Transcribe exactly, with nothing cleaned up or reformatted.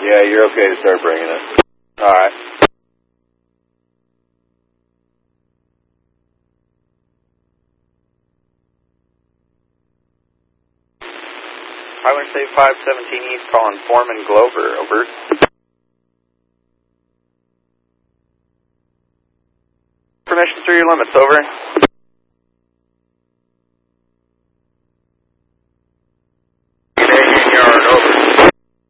Yeah, you're okay to start bringing it. All right. Highway State five seventeen East, calling Foreman Glover, over. Permission through your limits, over.